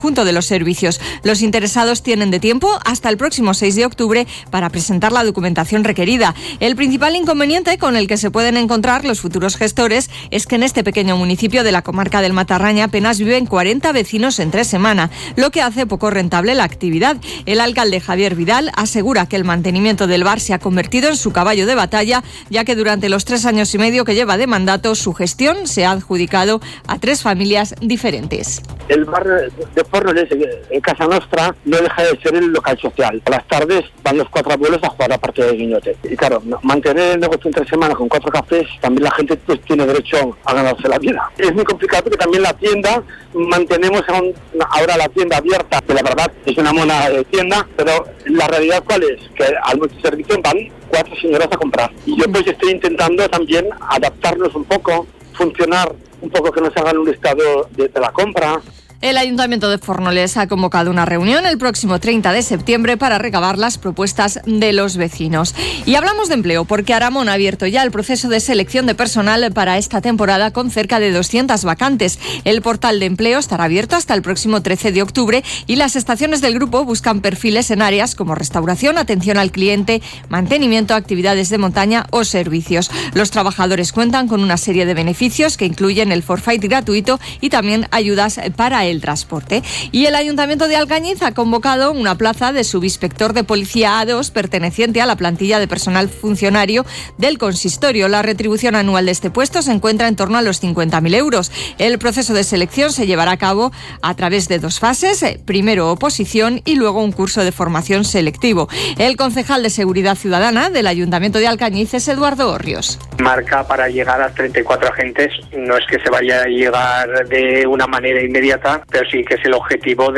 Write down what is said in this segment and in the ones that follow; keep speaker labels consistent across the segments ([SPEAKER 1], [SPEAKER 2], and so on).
[SPEAKER 1] conjunto de los servicios. Los interesados tienen de tiempo hasta el próximo 6 de octubre para presentar la documentación requerida. El principal inconveniente con el que se pueden encontrar los futuros gestores es que en este pequeño municipio de la comarca del Matarraña apenas viven 40 vecinos entre semana, lo que hace poco rentable la actividad. El alcalde Javier Vidal asegura que el mantenimiento del bar se ha convertido en su caballo de batalla, ya que durante los 3 años y medio que lleva de mandato, su gestión se ha adjudicado a 3 familias diferentes.
[SPEAKER 2] El bar de Fornoles, en Casa Nostra, no deja de ser el local social. A las tardes van los 4 abuelos a jugar a parte de guiñote. Y claro, mantener el negocio entre semana con 4 cafés, también la gente pues tiene derecho a ganarse la vida. Es muy complicado porque también la tienda, mantenemos ahora la tienda abierta, que la verdad es una mona de tienda, pero la realidad ¿cuál es? Que al multiservicio van 4 señoras a comprar. Y yo pues estoy intentando también adaptarnos un poco, funcionar un poco, que nos hagan un listado de la compra.
[SPEAKER 1] El Ayuntamiento de Fornoles ha convocado una reunión el próximo 30 de septiembre para recabar las propuestas de los vecinos. Y hablamos de empleo porque Aramón ha abierto ya el proceso de selección de personal para esta temporada con cerca de 200 vacantes. El portal de empleo estará abierto hasta el próximo 13 de octubre y las estaciones del grupo buscan perfiles en áreas como restauración, atención al cliente, mantenimiento, actividades de montaña o servicios. Los trabajadores cuentan con una serie de beneficios que incluyen el forfait gratuito y también ayudas para el transporte. Y el Ayuntamiento de Alcañiz ha convocado una plaza de subinspector de policía A2 perteneciente a la plantilla de personal funcionario del consistorio. La retribución anual de este puesto se encuentra en torno a los 50.000 euros. El proceso de selección se llevará a cabo a través de 2 fases, primero oposición y luego un curso de formación selectivo. El concejal de Seguridad Ciudadana del Ayuntamiento de Alcañiz es Eduardo Orrios.
[SPEAKER 3] Marca para llegar a 34 agentes, no es que se vaya a llegar de una manera inmediata, pero sí que es el objetivo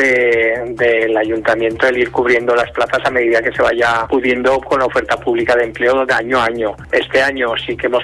[SPEAKER 3] del ayuntamiento, el ir cubriendo las plazas a medida que se vaya pudiendo con la oferta pública de empleo de año a año. Este año sí que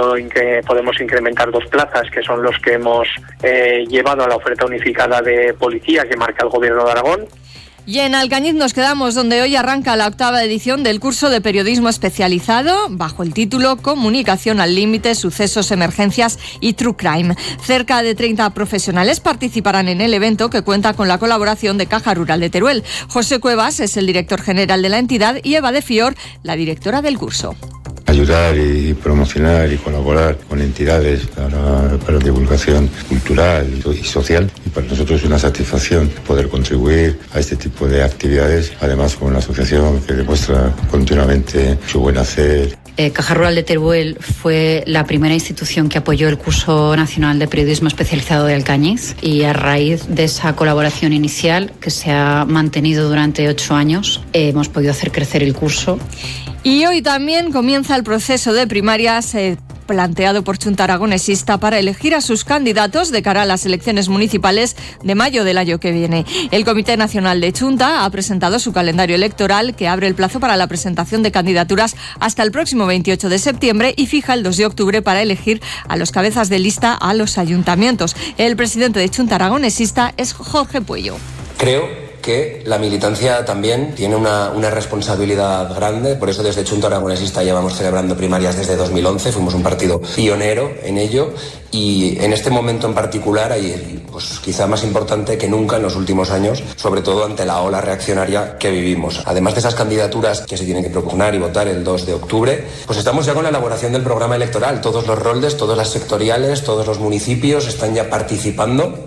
[SPEAKER 3] podemos incrementar 2 plazas, que son los que hemos llevado a la oferta unificada de policía que marca el Gobierno de Aragón.
[SPEAKER 1] Y en Alcañiz nos quedamos, donde hoy arranca la 8ª edición del curso de periodismo especializado bajo el título Comunicación al límite, sucesos, emergencias y true crime. Cerca de 30 profesionales participarán en el evento, que cuenta con la colaboración de Caja Rural de Teruel. José Cuevas es el director general de la entidad y Eva de Fior, la directora del curso.
[SPEAKER 4] Ayudar y promocionar y colaborar con entidades para divulgación cultural y social. Y para nosotros es una satisfacción poder contribuir a este tipo de actividades, además con una asociación que demuestra continuamente su buen hacer.
[SPEAKER 5] Caja Rural de Teruel fue la primera institución que apoyó el curso nacional de periodismo especializado de Alcañiz, y a raíz de esa colaboración inicial, que se ha mantenido durante 8 años, hemos podido hacer crecer el curso.
[SPEAKER 1] Y hoy también comienza el proceso de primarias planteado por Chunta Aragonesista para elegir a sus candidatos de cara a las elecciones municipales de mayo del año que viene. El Comité Nacional de Chunta ha presentado su calendario electoral, que abre el plazo para la presentación de candidaturas hasta el próximo 28 de septiembre y fija el 2 de octubre para elegir a los cabezas de lista a los ayuntamientos. El presidente de Chunta Aragonesista es Jorge Puello.
[SPEAKER 6] Creo que la militancia también tiene una responsabilidad grande, por eso desde Chunta Aragonesista llevamos celebrando primarias desde 2011, fuimos un partido pionero en ello, y en este momento en particular hay pues quizá más importante que nunca en los últimos años, sobre todo ante la ola reaccionaria que vivimos. Además de esas candidaturas que se tienen que propugnar y votar el 2 de octubre, pues estamos ya con la elaboración del programa electoral. Todos los roles, todas las sectoriales, todos los municipios están ya participando.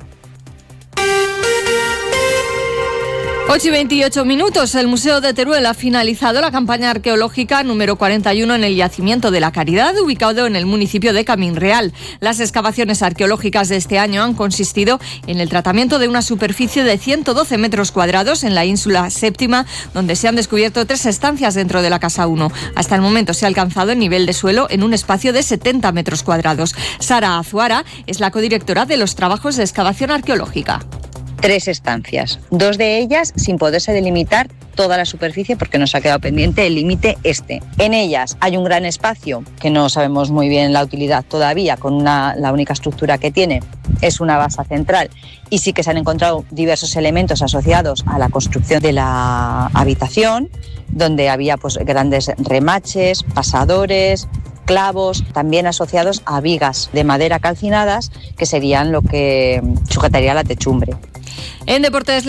[SPEAKER 1] 8:28. El Museo de Teruel ha finalizado la campaña arqueológica número 41 en el Yacimiento de la Caridad, ubicado en el municipio de Camín Real. Las excavaciones arqueológicas de este año han consistido en el tratamiento de una superficie de 112 metros cuadrados en la ínsula Séptima, donde se han descubierto 3 estancias dentro de la Casa 1. Hasta el momento se ha alcanzado el nivel de suelo en un espacio de 70 metros cuadrados. Sara Azuara es la codirectora de los trabajos de excavación arqueológica.
[SPEAKER 7] 3 estancias, 2 de ellas sin poderse delimitar toda la superficie porque nos ha quedado pendiente el límite este. En ellas hay un gran espacio que no sabemos muy bien la utilidad todavía, con la única estructura que tiene es una base central, y sí que se han encontrado diversos elementos asociados a la construcción de la habitación, donde había pues grandes remaches, pasadores, clavos, también asociados a vigas de madera calcinadas, que serían lo que sujetaría la techumbre.
[SPEAKER 1] En deportes